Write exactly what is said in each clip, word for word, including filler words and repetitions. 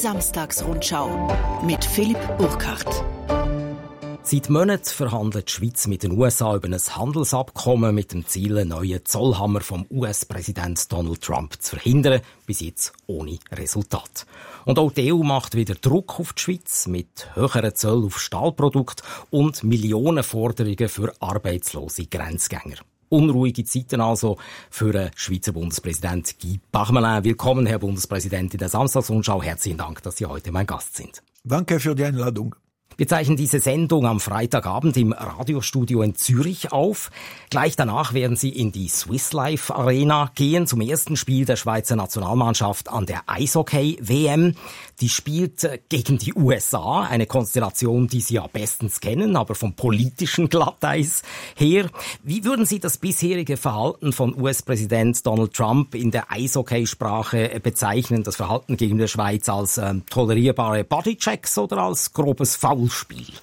Samstagsrundschau mit Philipp Burkhardt. Seit Monaten verhandelt die Schweiz mit den U S A über ein Handelsabkommen mit dem Ziel, einen neuen Zollhammer vom U S-Präsident Donald Trump zu verhindern, bis jetzt ohne Resultat. Und auch die E U macht wieder Druck auf die Schweiz mit höheren Zöllen auf Stahlprodukte und Millionenforderungen für arbeitslose Grenzgänger. Unruhige Zeiten also für den Schweizer Bundespräsident Guy Parmelin. Willkommen, Herr Bundespräsident, in der Samstagsrundschau. Herzlichen Dank, dass Sie heute mein Gast sind. Danke für die Einladung. Wir zeichnen diese Sendung am Freitagabend im Radiostudio in Zürich auf. Gleich danach werden Sie in die Swiss Life Arena gehen, zum ersten Spiel der Schweizer Nationalmannschaft an der Eishockey-W M. Die spielt gegen die U S A, eine Konstellation, die Sie ja bestens kennen, aber vom politischen Glatteis her. Wie würden Sie das bisherige Verhalten von U S-Präsident Donald Trump in der Eishockeysprache bezeichnen? Das Verhalten gegen die Schweiz als ähm, tolerierbare Bodychecks oder als grobes Foulspiel?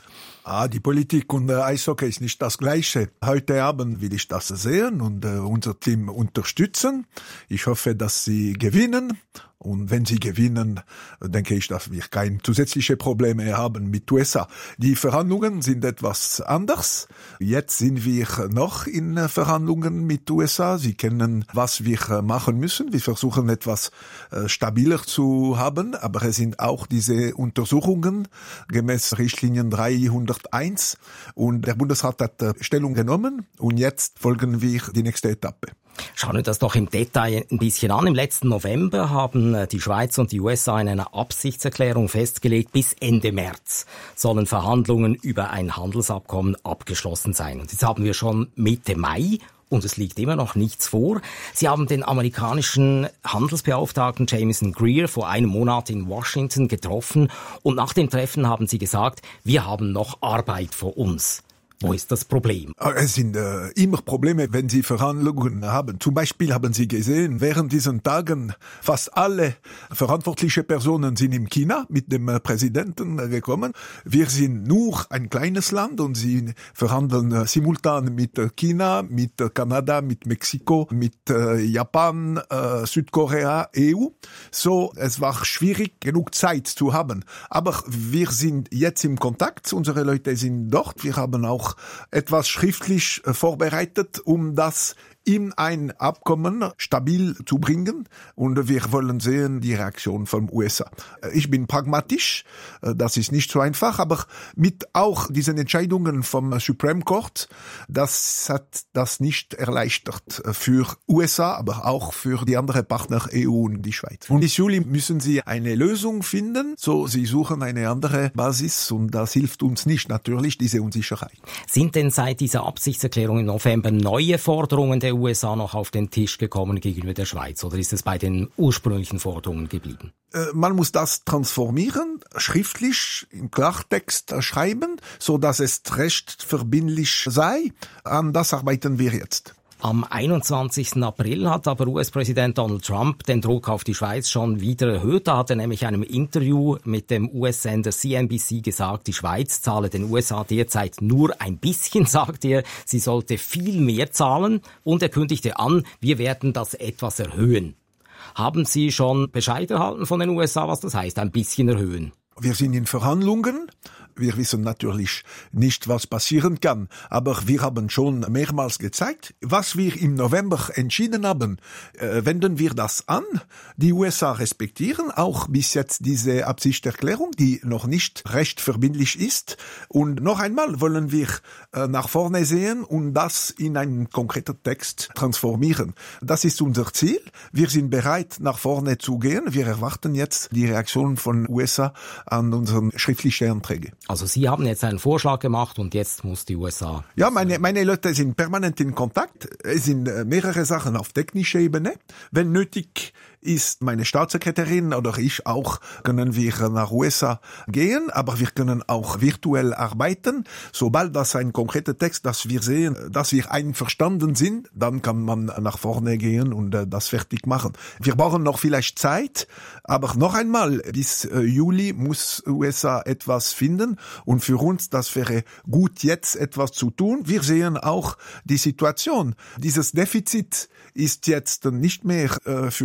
Ah, die Politik und äh, Eishockey ist nicht das Gleiche. Heute Abend will ich das sehen und äh, unser Team unterstützen. Ich hoffe, dass sie gewinnen. Und wenn sie gewinnen, denke ich, dass wir keine zusätzliche Probleme haben mit U S A. Die Verhandlungen sind etwas anders. Jetzt sind wir noch in Verhandlungen mit U S A. Sie kennen, was wir machen müssen. Wir versuchen etwas stabiler zu haben, aber es sind auch diese Untersuchungen gemäß Richtlinien dreihunderteins. Und der Bundesrat hat Stellung genommen und jetzt folgen wir die nächste Etappe. Schauen wir das doch im Detail ein bisschen an. Im letzten November haben die Schweiz und die U S A in einer Absichtserklärung festgelegt, bis Ende März sollen Verhandlungen über ein Handelsabkommen abgeschlossen sein. Und jetzt haben wir schon Mitte Mai und es liegt immer noch nichts vor. Sie haben den amerikanischen Handelsbeauftragten Jameson Greer vor einem Monat in Washington getroffen und nach dem Treffen haben Sie gesagt, wir haben noch Arbeit vor uns. Wo ist das Problem? Es sind äh, immer Probleme, wenn Sie Verhandlungen haben. Zum Beispiel haben Sie gesehen, während diesen Tagen fast alle verantwortliche Personen sind in China mit dem äh, Präsidenten äh, gekommen. Wir sind nur ein kleines Land und sie verhandeln äh, simultan mit äh, China, mit äh, Kanada, mit Mexiko, mit äh, Japan, äh, Südkorea, E U. So, es war schwierig, genug Zeit zu haben. Aber wir sind jetzt im Kontakt. Unsere Leute sind dort. Wir haben auch etwas schriftlich vorbereitet, um das in ein Abkommen stabil zu bringen. Und wir wollen sehen die Reaktion vom U S A. Ich bin pragmatisch, das ist nicht so einfach, aber mit auch diesen Entscheidungen vom Supreme Court, das hat das nicht erleichtert für U S A, aber auch für die anderen Partner E U und die Schweiz. Und bis Juli müssen sie eine Lösung finden, so sie suchen eine andere Basis und das hilft uns nicht, natürlich diese Unsicherheit. Sind denn seit dieser Absichtserklärung im November neue Forderungen der U S A noch auf den Tisch gekommen gegenüber der Schweiz oder ist es bei den ursprünglichen Forderungen geblieben? Man muss das transformieren, schriftlich im Klartext schreiben, so dass es rechtsverbindlich sei. An das arbeiten wir jetzt. Am einundzwanzigsten April hat aber U S-Präsident Donald Trump den Druck auf die Schweiz schon wieder erhöht. Da hat er nämlich in einem Interview mit dem U S-Sender C N B C gesagt, die Schweiz zahle den U S A derzeit nur ein bisschen, sagt er. Sie sollte viel mehr zahlen und er kündigte an, wir werden das etwas erhöhen. Haben Sie schon Bescheid erhalten von den U S A, was das heißt, ein bisschen erhöhen? Wir sind in Verhandlungen. Wir wissen natürlich nicht, was passieren kann, aber wir haben schon mehrmals gezeigt, was wir im November entschieden haben, äh, wenden wir das an. Die U S A respektieren auch bis jetzt diese Absichtserklärung, die noch nicht rechtsverbindlich ist. Und noch einmal wollen wir äh, nach vorne sehen und das in einen konkreten Text transformieren. Das ist unser Ziel. Wir sind bereit, nach vorne zu gehen. Wir erwarten jetzt die Reaktion von U S A an unseren schriftlichen Anträge. Also Sie haben jetzt einen Vorschlag gemacht und jetzt muss die U S A... Ja, meine, meine Leute sind permanent in Kontakt. Es sind mehrere Sachen auf technischer Ebene. Wenn nötig ist, meine Staatssekretärin oder ich auch, können wir nach U S A gehen, aber wir können auch virtuell arbeiten. Sobald das ein konkreter Text, dass wir sehen, dass wir einverstanden sind, dann kann man nach vorne gehen und das fertig machen. Wir brauchen noch vielleicht Zeit, aber noch einmal, bis Juli muss U S A etwas finden und für uns, das wäre gut, jetzt etwas zu tun. Wir sehen auch die Situation. Dieses Defizit ist jetzt nicht mehr äh, für uns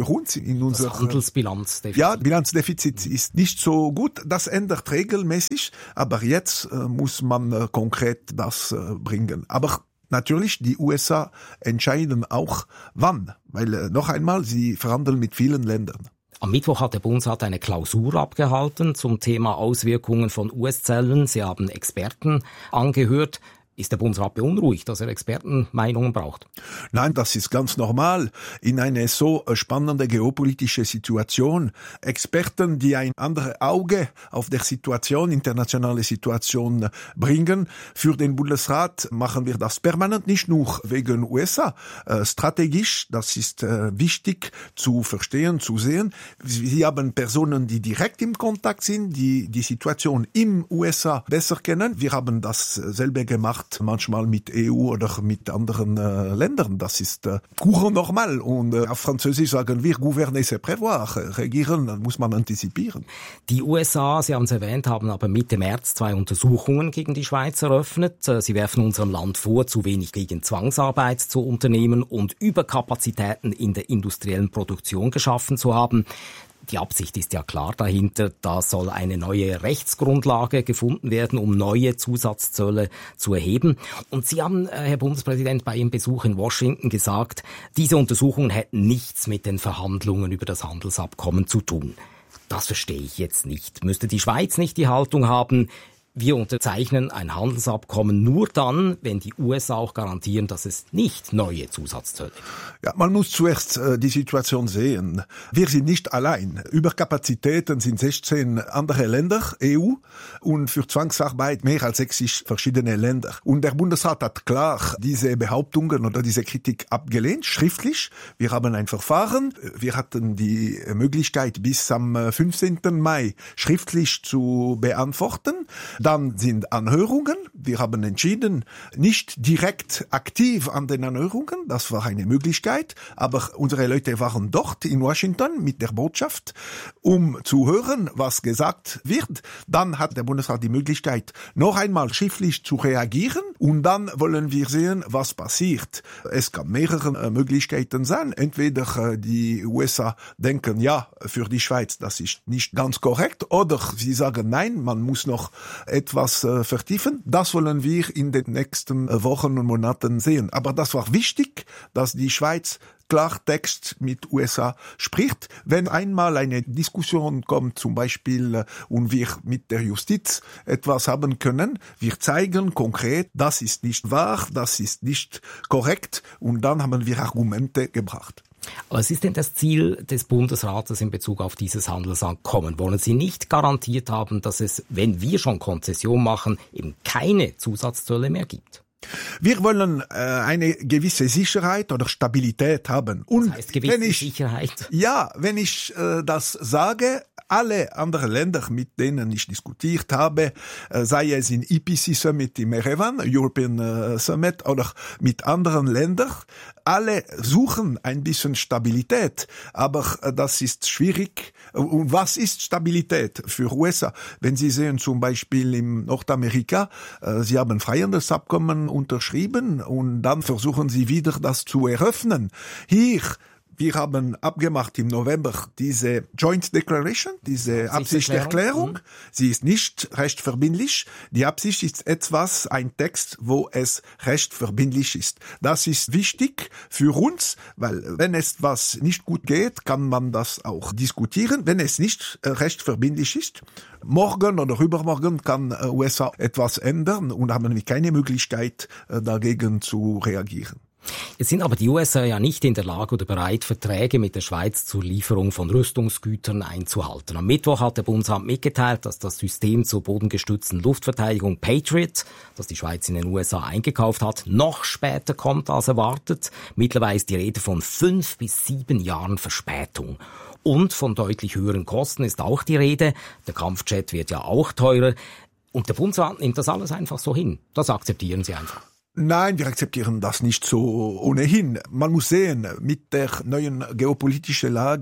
in unserer das Handelsbilanzdefizit. Ja, Bilanzdefizit ist nicht so gut. Das ändert regelmäßig, aber jetzt äh, muss man äh, konkret das äh, bringen. Aber natürlich, die U S A entscheiden auch wann, weil äh, noch einmal, sie verhandeln mit vielen Ländern. Am Mittwoch hat der Bundesrat eine Klausur abgehalten zum Thema Auswirkungen von U S-Zöllen. Sie haben Experten angehört. Ist der Bundesrat beunruhigt, dass er Expertenmeinungen braucht? Nein, das ist ganz normal. In eine so spannende geopolitische Situation. Experten, die ein anderes Auge auf der Situation, internationale Situation bringen. Für den Bundesrat machen wir das permanent, nicht nur wegen U S A. Äh, strategisch, das ist äh, wichtig zu verstehen, zu sehen. Sie haben Personen, die direkt im Kontakt sind, die die Situation im U S A besser kennen. Wir haben dasselbe gemacht manchmal mit E U oder mit anderen äh, Ländern. Das ist äh, courant normal. Und äh, auf Französisch sagen wir, gouverner c'est prévoir. Regieren muss man antizipieren. Die U S A, Sie haben es erwähnt, haben aber Mitte März zwei Untersuchungen gegen die Schweiz eröffnet. Sie werfen unserem Land vor, zu wenig gegen Zwangsarbeit zu unternehmen und Überkapazitäten in der industriellen Produktion geschaffen zu haben. Die Absicht ist ja klar dahinter, da soll eine neue Rechtsgrundlage gefunden werden, um neue Zusatzzölle zu erheben. Und Sie haben, Herr Bundespräsident, bei Ihrem Besuch in Washington gesagt, diese Untersuchungen hätten nichts mit den Verhandlungen über das Handelsabkommen zu tun. Das verstehe ich jetzt nicht. Müsste die Schweiz nicht die Haltung haben, wir unterzeichnen ein Handelsabkommen nur dann, wenn die U S A auch garantieren, dass es nicht neue Zusatzzölle gibt? Ja, man muss zuerst äh, die Situation sehen. Wir sind nicht allein. Überkapazitäten sind sechzehn andere Länder, E U, und für Zwangsarbeit mehr als sechzig verschiedene Länder. Und der Bundesrat hat klar diese Behauptungen oder diese Kritik abgelehnt, schriftlich. Wir haben ein Verfahren. Wir hatten die Möglichkeit, bis am fünfzehnten Mai schriftlich zu beantworten. Dann sind Anhörungen. Wir haben entschieden, nicht direkt aktiv an den Anhörungen. Das war eine Möglichkeit. Aber unsere Leute waren dort in Washington mit der Botschaft, um zu hören, was gesagt wird. Dann hat der Bundesrat die Möglichkeit, noch einmal schriftlich zu reagieren. Und dann wollen wir sehen, was passiert. Es kann mehrere Möglichkeiten sein. Entweder die U S A denken, ja, für die Schweiz, das ist nicht ganz korrekt. Oder sie sagen, nein, man muss noch etwas äh, vertiefen. Das wollen wir in den nächsten äh, Wochen und Monaten sehen. Aber das war wichtig, dass die Schweiz Klartext mit U S A spricht. Wenn einmal eine Diskussion kommt, zum Beispiel, äh, und wir mit der Justiz etwas haben können, wir zeigen konkret, das ist nicht wahr, das ist nicht korrekt, und dann haben wir Argumente gebracht. Was ist denn das Ziel des Bundesrates in Bezug auf dieses Handelsabkommen? Wollen Sie nicht garantiert haben, dass es, wenn wir schon Konzession machen, eben keine Zusatzzölle mehr gibt? Wir wollen äh, eine gewisse Sicherheit oder Stabilität haben. Und das heißt gewisse wenn ich, Sicherheit? Ja, wenn ich äh, das sage, alle anderen Länder, mit denen ich diskutiert habe, äh, sei es in E P C Summit im Erevan, European äh, Summit, oder mit anderen Ländern, alle suchen ein bisschen Stabilität, aber äh, das ist schwierig. Und was ist Stabilität für U S A? Wenn Sie sehen zum Beispiel in Nordamerika, äh, sie haben Freihandelsabkommen unterschrieben und dann versuchen sie wieder das zu eröffnen. Hier, wir haben abgemacht im November diese Joint Declaration, diese Absichtserklärung. Sie ist nicht rechtsverbindlich. Die Absicht ist etwas, ein Text, wo es rechtsverbindlich ist. Das ist wichtig für uns, weil wenn es was nicht gut geht, kann man das auch diskutieren. Wenn es nicht rechtsverbindlich ist, morgen oder übermorgen kann U S A etwas ändern und haben wir keine Möglichkeit, dagegen zu reagieren. Jetzt sind aber die U S A ja nicht in der Lage oder bereit, Verträge mit der Schweiz zur Lieferung von Rüstungsgütern einzuhalten. Am Mittwoch hat der Bundesrat mitgeteilt, dass das System zur bodengestützten Luftverteidigung Patriot, das die Schweiz in den U S A eingekauft hat, noch später kommt als erwartet. Mittlerweile ist die Rede von fünf bis sieben Jahren Verspätung. Und von deutlich höheren Kosten ist auch die Rede. Der Kampfjet wird ja auch teurer. Und der Bundesrat nimmt das alles einfach so hin. Das akzeptieren Sie einfach. Nein, wir akzeptieren das nicht so ohnehin. Man muss sehen, mit der neuen geopolitischen Lage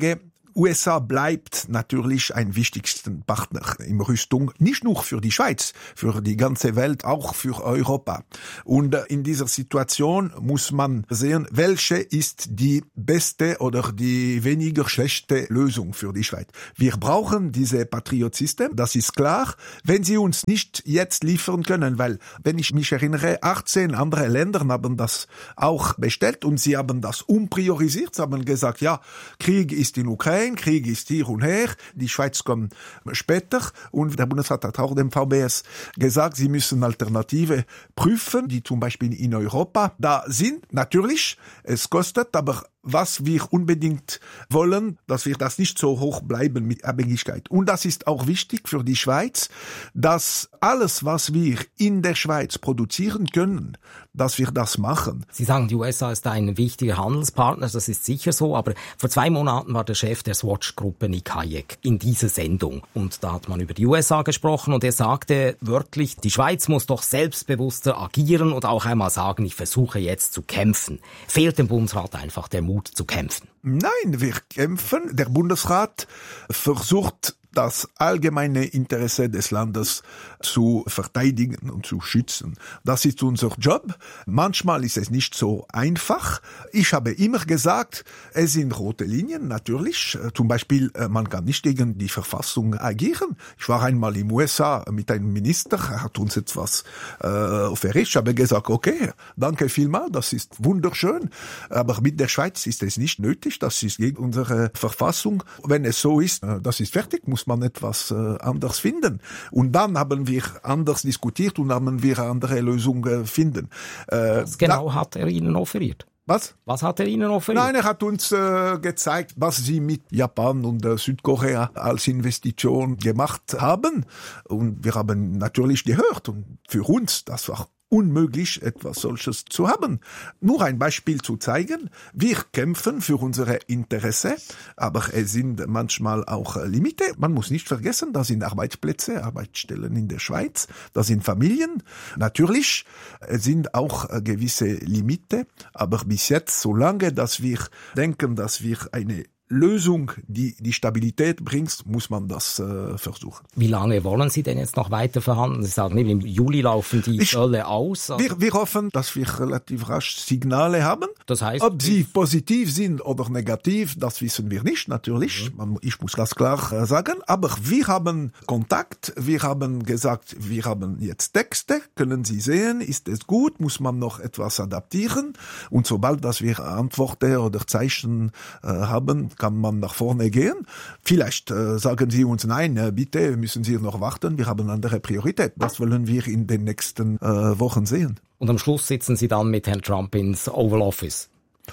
U S A bleibt natürlich ein wichtigster Partner in Rüstung, nicht nur für die Schweiz, für die ganze Welt, auch für Europa. Und in dieser Situation muss man sehen, welche ist die beste oder die weniger schlechte Lösung für die Schweiz. Wir brauchen diese Patriot-System, das ist klar, wenn sie uns nicht jetzt liefern können, weil, wenn ich mich erinnere, achtzehn andere Länder haben das auch bestellt und sie haben das umpriorisiert, sie haben gesagt, ja, Krieg ist in Ukraine, Krieg ist hier und her, die Schweiz kommt später und der Bundesrat hat auch dem V B S gesagt, sie müssen Alternative prüfen, die zum Beispiel in Europa da sind. Natürlich, es kostet, aber was wir unbedingt wollen, dass wir das nicht so hoch bleiben mit Abhängigkeit. Und das ist auch wichtig für die Schweiz, dass alles, was wir in der Schweiz produzieren können, dass wir das machen. Sie sagen, die U S A ist ein wichtiger Handelspartner, das ist sicher so, aber vor zwei Monaten war der Chef der Swatch-Gruppe, Nick Hayek, in dieser Sendung. Und da hat man über die U S A gesprochen und er sagte wörtlich, die Schweiz muss doch selbstbewusster agieren und auch einmal sagen, ich versuche jetzt zu kämpfen. Fehlt dem Bundesrat einfach der Mut zu kämpfen? Nein, wir kämpfen. Der Bundesrat versucht, das allgemeine Interesse des Landes zu verteidigen und zu schützen. Das ist unser Job. Manchmal ist es nicht so einfach. Ich habe immer gesagt, es sind rote Linien, natürlich. Zum Beispiel, man kann nicht gegen die Verfassung agieren. Ich war einmal im U S A mit einem Minister, er hat uns etwas äh, offeriert. Ich habe gesagt, okay, danke vielmals, das ist wunderschön. Aber mit der Schweiz ist es nicht nötig, das ist gegen unsere Verfassung. Wenn es so ist, das ist fertig, muss man etwas äh, anders finden. Und dann haben wir anders diskutiert und haben wir andere Lösungen finden. Äh, was genau da, hat er Ihnen offeriert? Was? Was hat er Ihnen offeriert? Nein, er hat uns äh, gezeigt, was sie mit Japan und äh, Südkorea als Investition gemacht haben. Und wir haben natürlich gehört. Und für uns, das war unmöglich, etwas solches zu haben. Nur ein Beispiel zu zeigen, wir kämpfen für unsere Interesse, aber es sind manchmal auch Limite. Man muss nicht vergessen, da sind Arbeitsplätze, Arbeitsstellen in der Schweiz, da sind Familien. Natürlich sind auch gewisse Limite, aber bis jetzt, solange dass wir denken, dass wir eine Lösung, die die Stabilität bringt, muss man das äh, versuchen. Wie lange wollen Sie denn jetzt noch weiter verhandeln? Sie sagen, im Juli laufen die ich, Zölle aus. Also wir, wir hoffen, dass wir relativ rasch Signale haben. Das heißt, ob sie positiv sind oder negativ, das wissen wir nicht, natürlich. Mhm. Ich muss das klar äh, sagen. Aber wir haben Kontakt. Wir haben gesagt, wir haben jetzt Texte. Können Sie sehen, ist es gut? Muss man noch etwas adaptieren? Und sobald, dass wir Antworten oder Zeichen äh, haben, kann man nach vorne gehen. Vielleicht äh, sagen Sie uns, nein, äh, bitte müssen Sie noch warten, wir haben andere Priorität. Das wollen wir in den nächsten äh, Wochen sehen. Und am Schluss sitzen Sie dann mit Herrn Trump ins Oval Office?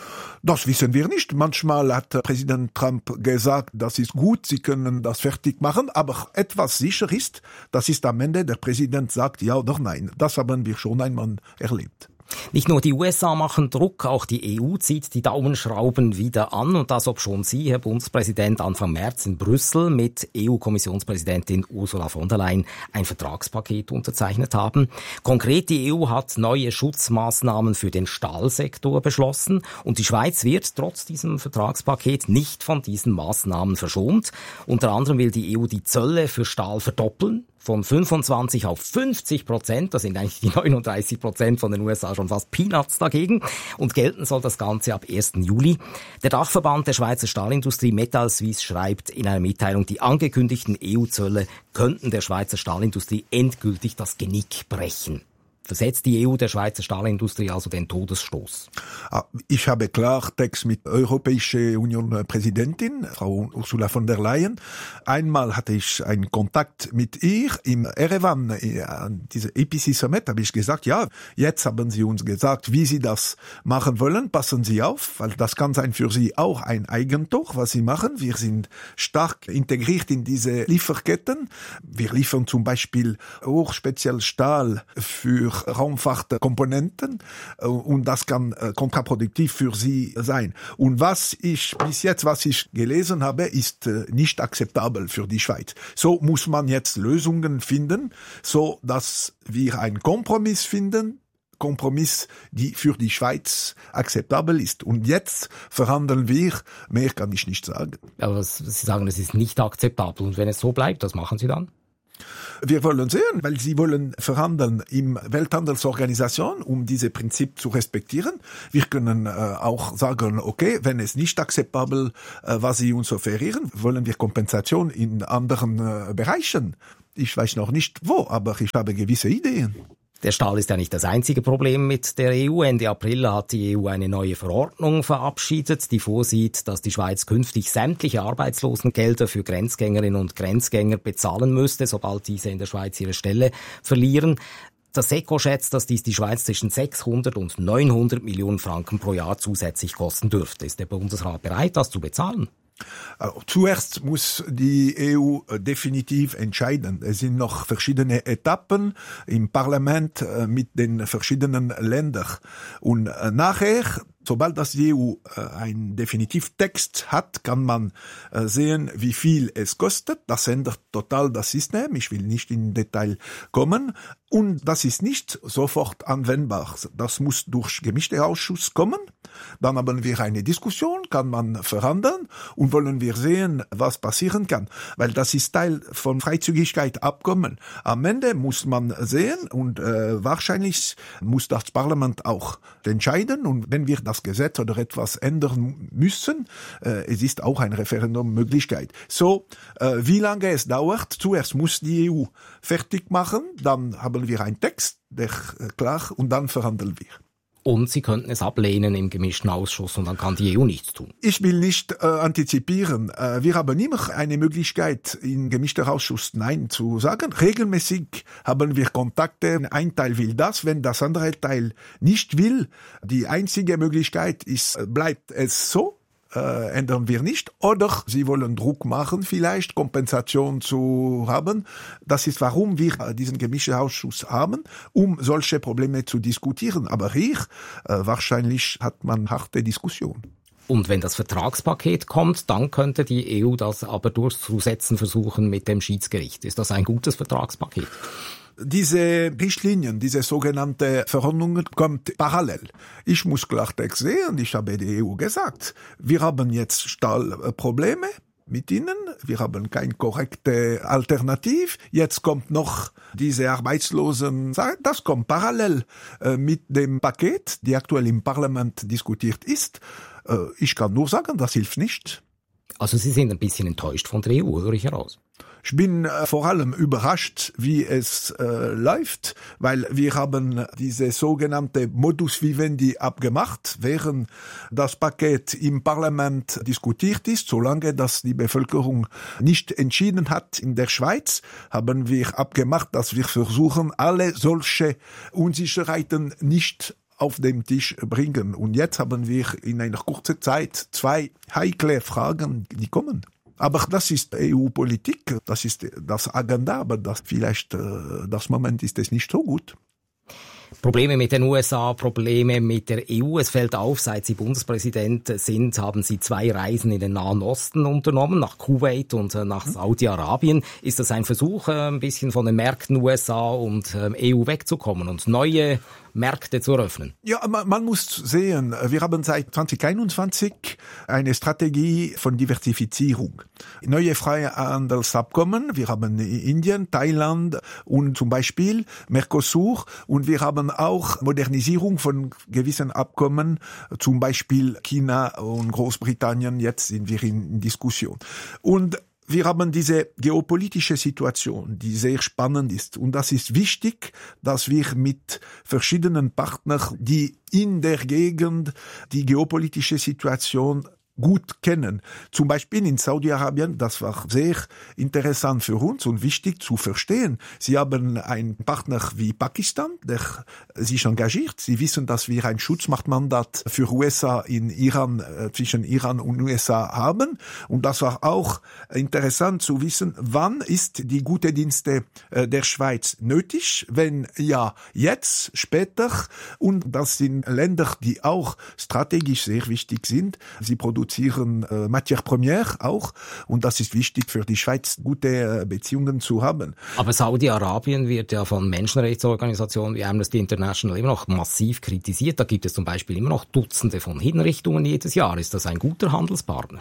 Das wissen wir nicht. Manchmal hat Präsident Trump gesagt, das ist gut, Sie können das fertig machen, aber etwas sicher ist, das ist am Ende, der Präsident sagt ja oder nein. Das haben wir schon einmal erlebt. Nicht nur die U S A machen Druck, auch die E U zieht die Daumenschrauben wieder an und das obschon Sie, Herr Bundespräsident, Anfang März in Brüssel mit E U-Kommissionspräsidentin Ursula von der Leyen ein Vertragspaket unterzeichnet haben. Konkret, die E U hat neue Schutzmaßnahmen für den Stahlsektor beschlossen und die Schweiz wird trotz diesem Vertragspaket nicht von diesen Maßnahmen verschont. Unter anderem will die E U die Zölle für Stahl verdoppeln. Von fünfundzwanzig auf fünfzig Prozent, das sind eigentlich die neununddreißig Prozent von den U S A schon fast Peanuts dagegen. Und gelten soll das Ganze ab ersten Juli. Der Dachverband der Schweizer Stahlindustrie Metal Suisse schreibt in einer Mitteilung, die angekündigten E U-Zölle könnten der Schweizer Stahlindustrie endgültig das Genick brechen. Versetzt die E U der Schweizer Stahlindustrie also den Todesstoß? Ich habe Klartext mit Europäische Union Präsidentin, Frau Ursula von der Leyen. Einmal hatte ich einen Kontakt mit ihr im Erevan, an dieser E P C Summit, habe ich gesagt, ja, jetzt haben Sie uns gesagt, wie Sie das machen wollen, passen Sie auf, weil das kann sein für Sie auch ein Eigentor, was Sie machen. Wir sind stark integriert in diese Lieferketten. Wir liefern zum Beispiel hochspeziell Stahl für Raumfahrtkomponenten und das kann kontraproduktiv für sie sein. Und was ich bis jetzt, was ich gelesen habe, ist nicht akzeptabel für die Schweiz. So muss man jetzt Lösungen finden, so dass wir einen Kompromiss finden, Kompromiss, die für die Schweiz akzeptabel ist. Und jetzt verhandeln wir, mehr kann ich nicht sagen. Aber Sie sagen, es ist nicht akzeptabel. Und wenn es so bleibt, was machen Sie dann? Wir wollen sehen, weil sie wollen verhandeln im Welthandelsorganisation, um dieses Prinzip zu respektieren. Wir können äh, auch sagen, okay, wenn es nicht akzeptabel, äh, was sie uns offerieren, wollen wir Kompensation in anderen äh, Bereichen. Ich weiß noch nicht wo, aber ich habe gewisse Ideen. Der Stahl ist ja nicht das einzige Problem mit der E U. Ende April hat die E U eine neue Verordnung verabschiedet, die vorsieht, dass die Schweiz künftig sämtliche Arbeitslosengelder für Grenzgängerinnen und Grenzgänger bezahlen müsste, sobald diese in der Schweiz ihre Stelle verlieren. Das S E C O schätzt, dass dies die Schweiz zwischen sechshundert und neunhundert Millionen Franken pro Jahr zusätzlich kosten dürfte. Ist der Bundesrat bereit, das zu bezahlen? Also, zuerst muss die E U definitiv entscheiden. Es sind noch verschiedene Etappen im Parlament mit den verschiedenen Ländern. Und nachher, sobald das die E U einen Definitivtext hat, kann man sehen, wie viel es kostet. Das ändert total das System. Ich will nicht in Detail kommen. Und das ist nicht sofort anwendbar. Das muss durch gemischte Ausschuss kommen. Dann haben wir eine Diskussion, kann man verhandeln und wollen wir sehen, was passieren kann. Weil das ist Teil von Freizügigkeit-Abkommen. Am Ende muss man sehen und äh, wahrscheinlich muss das Parlament auch entscheiden. Und wenn wir das Gesetz oder etwas ändern müssen, äh, es ist auch eine Referendum-Möglichkeit. So, äh, wie lange es dauert, zuerst muss die E U fertig machen, dann haben wir einen Text, der äh, klar, und dann verhandeln wir. Und Sie könnten es ablehnen im gemischten Ausschuss und dann kann die E U nichts tun. Ich will nicht äh, antizipieren. Äh, wir haben immer eine Möglichkeit, im gemischten Ausschuss Nein zu sagen. Regelmäßig haben wir Kontakte. Ein Teil will das, wenn das andere Teil nicht will. Die einzige Möglichkeit ist, bleibt es so. Äh, ändern wir nicht. Oder sie wollen Druck machen, vielleicht Kompensation zu haben. Das ist, warum wir diesen gemischten Ausschuss haben, um solche Probleme zu diskutieren. Aber hier, äh, wahrscheinlich hat man harte Diskussion. Und wenn das Vertragspaket kommt, dann könnte die E U das aber durchzusetzen versuchen mit dem Schiedsgericht. Ist das ein gutes Vertragspaket? Diese Richtlinien, diese sogenannte Verordnungen kommt parallel. Ich muss Klartext sehen, ich habe der E U gesagt, wir haben jetzt Stahlprobleme mit ihnen, wir haben keine korrekte Alternative, jetzt kommt noch diese Arbeitslosen, das kommt parallel mit dem Paket, die aktuell im Parlament diskutiert ist. Ich kann nur sagen, das hilft nicht. Also Sie sind ein bisschen enttäuscht von der E U, höre ich heraus. Ich bin äh, vor allem überrascht, wie es äh, läuft, weil wir haben diese sogenannte Modus Vivendi abgemacht, während das Paket im Parlament diskutiert ist. Solange das die Bevölkerung nicht entschieden hat in der Schweiz, haben wir abgemacht, dass wir versuchen, alle solche Unsicherheiten nicht auf den Tisch bringen. Und jetzt haben wir in einer kurzen Zeit zwei heikle Fragen, die kommen. Aber das ist E U-Politik, das ist das Agenda, aber das vielleicht, das Moment ist es nicht so gut. Probleme mit den U S A, Probleme mit der E U. Es fällt auf, seit Sie Bundespräsident sind, haben Sie zwei Reisen in den Nahen Osten unternommen, nach Kuwait und nach Saudi-Arabien. Ist das ein Versuch, ein bisschen von den Märkten U S A und E U wegzukommen und neue Märkte zu eröffnen? Ja, man, man muss sehen, wir haben seit zwanzig einundzwanzig eine Strategie von Diversifizierung. Neue Freihandelsabkommen, wir haben Indien, Thailand und zum Beispiel Mercosur, und wir haben auch Modernisierung von gewissen Abkommen, zum Beispiel China und Großbritannien, jetzt sind wir in Diskussion. Und wir haben diese geopolitische Situation, die sehr spannend ist. Und das ist wichtig, dass wir mit verschiedenen Partnern, die in der Gegend die geopolitische Situation gut kennen. Zum Beispiel in Saudi-Arabien, das war sehr interessant für uns und wichtig zu verstehen. Sie haben einen Partner wie Pakistan, der sich engagiert. Sie wissen, dass wir ein Schutzmachtmandat für U S A in Iran, äh, zwischen Iran und U S A haben. Und das war auch interessant zu wissen, wann ist die gute Dienste äh, der Schweiz nötig? Wenn ja, jetzt, später. Und das sind Länder, die auch strategisch sehr wichtig sind. Sie produzieren produzieren äh, Matière première auch. Und das ist wichtig für die Schweiz, gute äh, Beziehungen zu haben. Aber Saudi-Arabien wird ja von Menschenrechtsorganisationen wie Amnesty International immer noch massiv kritisiert. Da gibt es zum Beispiel immer noch Dutzende von Hinrichtungen jedes Jahr. Ist das ein guter Handelspartner?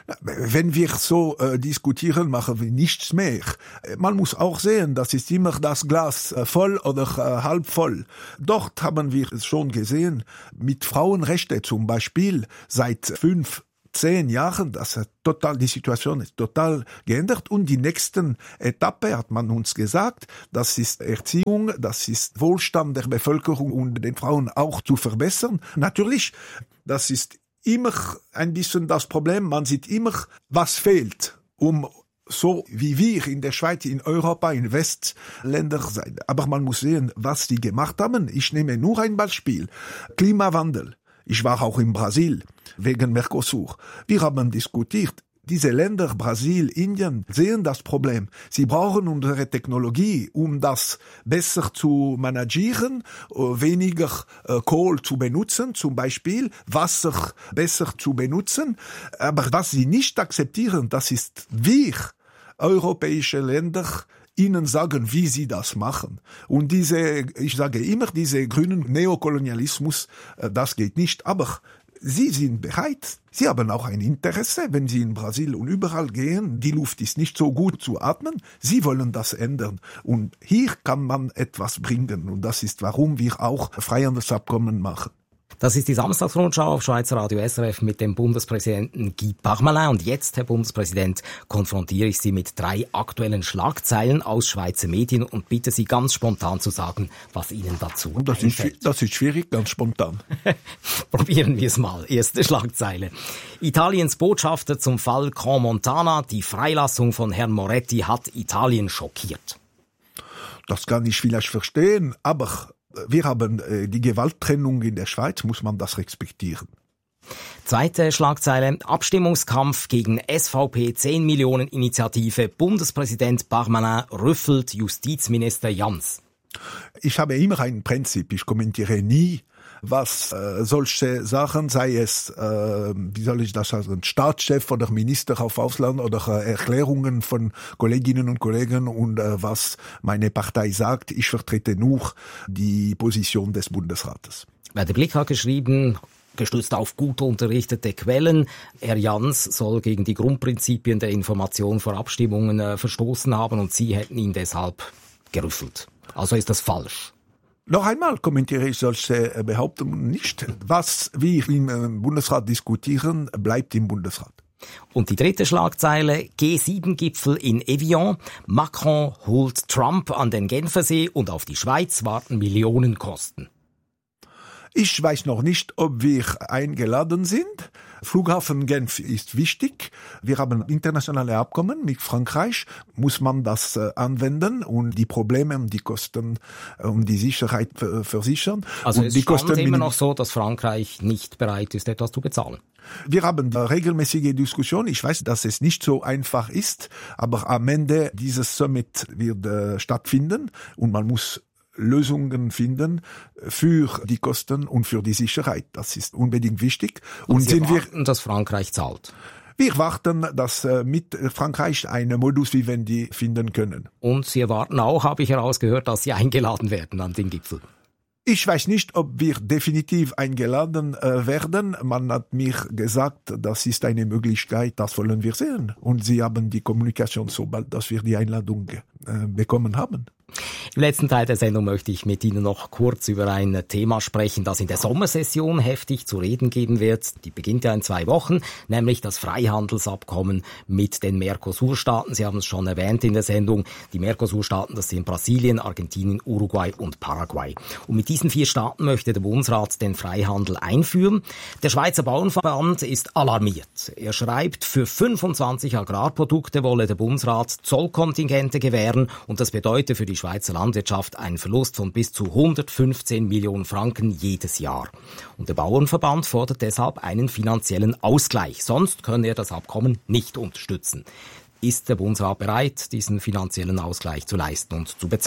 Wenn wir so äh, diskutieren, machen wir nichts mehr. Man muss auch sehen, das ist immer das Glas äh, voll oder äh, halb voll. Dort haben wir es schon gesehen, mit Frauenrechte zum Beispiel seit fünf, zehn Jahren, das hat total, die Situation ist total geändert. Und die nächsten Etappe hat man uns gesagt, das ist Erziehung, das ist Wohlstand der Bevölkerung und den Frauen auch zu verbessern. Natürlich, das ist immer ein bisschen das Problem, man sieht immer, was fehlt, um so wie wir in der Schweiz, in Europa, in Westländern sein. Aber man muss sehen, was die gemacht haben. Ich nehme nur ein Beispiel. Klimawandel. Ich war auch in Brasil wegen Mercosur. Wir haben diskutiert. Diese Länder, Brasil, Indien, sehen das Problem. Sie brauchen unsere Technologie, um das besser zu managieren, weniger Kohl zu benutzen, zum Beispiel Wasser besser zu benutzen. Aber was sie nicht akzeptieren, das ist wir, europäische Länder, ihnen sagen, wie sie das machen. Und diese, ich sage immer, diese grünen Neokolonialismus, das geht nicht. Aber sie sind bereit. Sie haben auch ein Interesse, wenn sie in Brasilien und überall gehen. Die Luft ist nicht so gut zu atmen. Sie wollen das ändern. Und hier kann man etwas bringen. Und das ist, warum wir auch Freihandelsabkommen machen. Das ist die Samstagsrundschau auf Schweizer Radio S R F mit dem Bundespräsidenten Guy Parmelin. Und jetzt, Herr Bundespräsident, konfrontiere ich Sie mit drei aktuellen Schlagzeilen aus Schweizer Medien und bitte Sie ganz spontan zu sagen, was Ihnen dazu und das einfällt. Ist, das ist schwierig, ganz spontan. Probieren wir es mal. Erste Schlagzeile. Italiens Botschafter zum Fall Crans-Montana. Die Freilassung von Herrn Moretti hat Italien schockiert. Das kann ich vielleicht verstehen, aber wir haben äh, die Gewalttrennung in der Schweiz, muss man das respektieren. Zweite Schlagzeile. Abstimmungskampf gegen S V P zehn Millionen Initiative. Bundespräsident Parmelin rüffelt Justizminister Jans. Ich habe immer ein Prinzip, ich kommentiere nie, was äh, solche Sachen, sei es, äh, wie soll ich das sagen, Staatschef oder Minister auf Ausland oder äh, Erklärungen von Kolleginnen und Kollegen und äh, was meine Partei sagt. Ich vertrete nur die Position des Bundesrates. Der Blick hat geschrieben, gestützt auf gut unterrichtete Quellen, Herr Jans soll gegen die Grundprinzipien der Information vor Abstimmungen äh, verstoßen haben und Sie hätten ihn deshalb gerüffelt. Also ist das falsch. Noch einmal kommentiere ich solche Behauptungen nicht. Was wir im Bundesrat diskutieren, bleibt im Bundesrat. Und die dritte Schlagzeile, G sieben Gipfel in Evian. Macron holt Trump an den Genfersee und auf die Schweiz warten Millionenkosten. Ich weiß noch nicht, ob wir eingeladen sind. Flughafen Genf ist wichtig. Wir haben internationale Abkommen mit Frankreich. Muss man das äh, anwenden und die Probleme und die Kosten äh, und die Sicherheit äh, versichern. Also und es die ist Kosten immer noch so, dass Frankreich nicht bereit ist, etwas zu bezahlen. Wir haben eine regelmäßige Diskussion. Ich weiß, dass es nicht so einfach ist, aber am Ende dieses Summit wird äh, stattfinden und man muss Lösungen finden für die Kosten und für die Sicherheit. Das ist unbedingt wichtig. Und, und Sie sind warten, wir, dass Frankreich zahlt? Wir warten, dass mit Frankreich einen Modus vivendi finden können. Und Sie erwarten auch, habe ich herausgehört, dass Sie eingeladen werden an den Gipfel. Ich weiß nicht, ob wir definitiv eingeladen äh, werden. Man hat mir gesagt, das ist eine Möglichkeit, das wollen wir sehen. Und Sie haben die Kommunikation, sobald dass wir die Einladung äh, bekommen haben. Im letzten Teil der Sendung möchte ich mit Ihnen noch kurz über ein Thema sprechen, das in der Sommersession heftig zu reden geben wird. Die beginnt ja in zwei Wochen, nämlich das Freihandelsabkommen mit den Mercosur-Staaten. Sie haben es schon erwähnt in der Sendung. Die Mercosur-Staaten, das sind Brasilien, Argentinien, Uruguay und Paraguay. Und mit diesen vier Staaten möchte der Bundesrat den Freihandel einführen. Der Schweizer Bauernverband ist alarmiert. Er schreibt, für fünfundzwanzig Agrarprodukte wolle der Bundesrat Zollkontingente gewähren und das bedeutet für die Schweizer Landwirtschaft einen Verlust von bis zu hundertfünfzehn Millionen Franken jedes Jahr. Und der Bauernverband fordert deshalb einen finanziellen Ausgleich. Sonst könne er das Abkommen nicht unterstützen. Ist der Bundesrat bereit, diesen finanziellen Ausgleich zu leisten und zu bezahlen?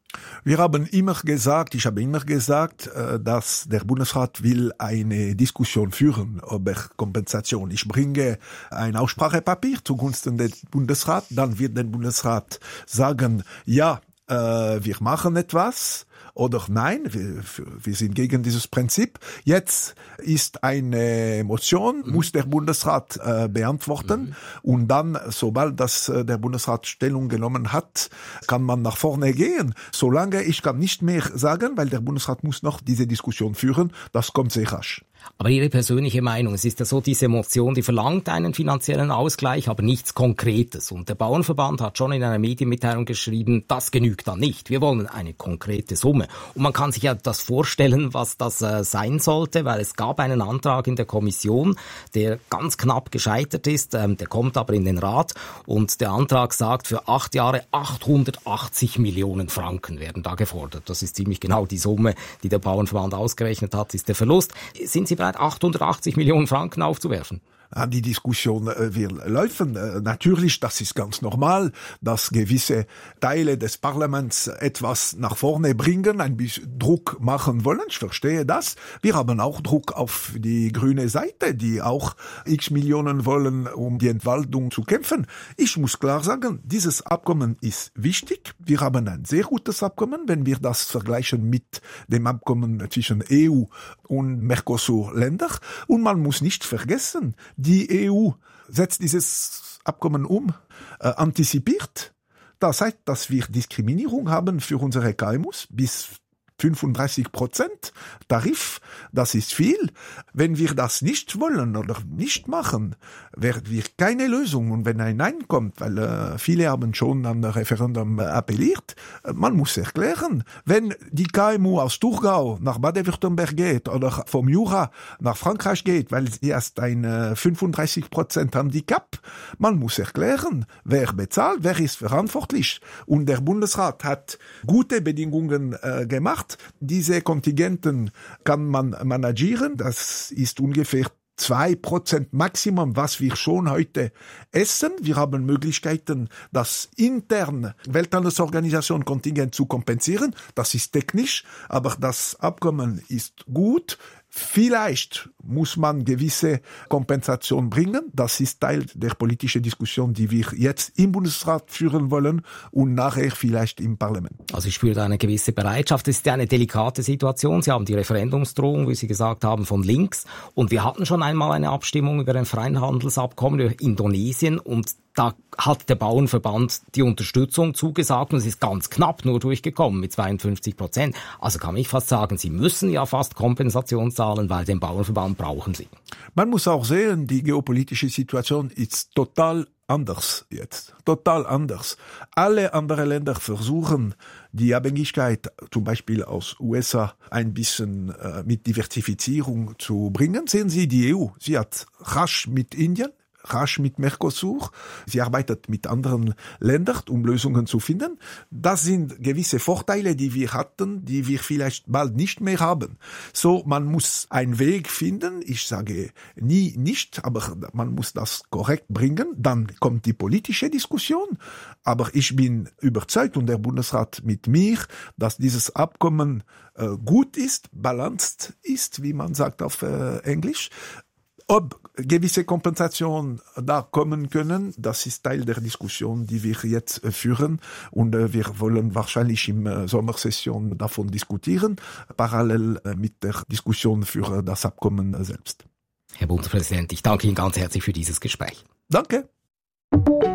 Wir haben immer gesagt, ich habe immer gesagt, dass der Bundesrat will eine Diskussion führen über Kompensation. Ich bringe ein Aussprachepapier zugunsten des Bundesrats, dann wird der Bundesrat sagen, ja, wir machen etwas. Oder nein, wir, wir sind gegen dieses Prinzip. Jetzt ist eine Motion, mhm. muss der Bundesrat äh, beantworten. Mhm. Und dann, sobald das äh, der Bundesrat Stellung genommen hat, kann man nach vorne gehen. Solange ich kann nicht mehr sagen, weil der Bundesrat muss noch diese Diskussion führen. Das kommt sehr rasch. Aber Ihre persönliche Meinung, es ist ja so, diese Motion, die verlangt einen finanziellen Ausgleich, aber nichts Konkretes. Und der Bauernverband hat schon in einer Medienmitteilung geschrieben, das genügt dann nicht. Wir wollen eine konkrete Summe. Und man kann sich ja das vorstellen, was das äh, sein sollte, weil es gab einen Antrag in der Kommission, der ganz knapp gescheitert ist, ähm, der kommt aber in den Rat und der Antrag sagt, für acht Jahre achthundertachtzig Millionen Franken werden da gefordert. Das ist ziemlich genau die Summe, die der Bauernverband ausgerechnet hat, ist der Verlust. Sind Sie bereit, achthundertachtzig Millionen Franken aufzuwerfen? Die Diskussion äh, wird laufen. Äh, natürlich, das ist ganz normal, dass gewisse Teile des Parlaments etwas nach vorne bringen, ein bisschen Druck machen wollen. Ich verstehe das. Wir haben auch Druck auf die grüne Seite, die auch x Millionen wollen, um die Entwaldung zu kämpfen. Ich muss klar sagen, dieses Abkommen ist wichtig. Wir haben ein sehr gutes Abkommen, wenn wir das vergleichen mit dem Abkommen zwischen E U und Mercosur-Ländern. Und man muss nicht vergessen, die E U setzt dieses Abkommen um, äh, antizipiert. Das heißt, dass wir Diskriminierung haben für unsere K M Us bis fünfunddreißig Prozent Tarif, das ist viel. Wenn wir das nicht wollen oder nicht machen, werden wir keine Lösung. Und wenn ein Nein kommt, weil äh, viele haben schon am Referendum äh, appelliert, äh, man muss erklären, wenn die K M U aus Thurgau nach Baden-Württemberg geht oder vom Jura nach Frankreich geht, weil sie erst ein äh, fünfunddreißig Prozent Handicap, man muss erklären, wer bezahlt, wer ist verantwortlich. Und der Bundesrat hat gute Bedingungen äh, gemacht. Diese Kontingenten kann man managieren. Das ist ungefähr zwei Prozent Maximum, was wir schon heute essen. Wir haben Möglichkeiten, das intern Welthandelsorganisation Kontingent zu kompensieren. Das ist technisch, aber das Abkommen ist gut. Vielleicht muss man gewisse Kompensation bringen. Das ist Teil der politischen Diskussion, die wir jetzt im Bundesrat führen wollen und nachher vielleicht im Parlament. Also ich spüre da eine gewisse Bereitschaft. Es ist ja eine delikate Situation. Sie haben die Referendumsdrohung, wie Sie gesagt haben, von links. Und wir hatten schon einmal eine Abstimmung über ein Freihandelsabkommen über Indonesien und da hat der Bauernverband die Unterstützung zugesagt und es ist ganz knapp nur durchgekommen mit zweiundfünfzig Prozent. Also kann ich fast sagen, Sie müssen ja fast Kompensation zahlen, weil den Bauernverband brauchen Sie. Man muss auch sehen, die geopolitische Situation ist total anders jetzt. Total anders. Alle anderen Länder versuchen, die Abhängigkeit zum Beispiel aus U S A ein bisschen äh, mit Diversifizierung zu bringen. Sehen Sie die E U. Sie hat rasch mit Indien, rasch mit Mercosur. Sie arbeitet mit anderen Ländern, um Lösungen zu finden. Das sind gewisse Vorteile, die wir hatten, die wir vielleicht bald nicht mehr haben. So, man muss einen Weg finden. Ich sage nie nicht, aber man muss das korrekt bringen. Dann kommt die politische Diskussion. Aber ich bin überzeugt und der Bundesrat mit mir, dass dieses Abkommen äh, gut ist, balanced ist, wie man sagt auf äh, Englisch. Ob gewisse Kompensation da kommen können, das ist Teil der Diskussion, die wir jetzt führen. Und wir wollen wahrscheinlich im Sommersession davon diskutieren, parallel mit der Diskussion für das Abkommen selbst. Herr Bundespräsident, ich danke Ihnen ganz herzlich für dieses Gespräch. Danke.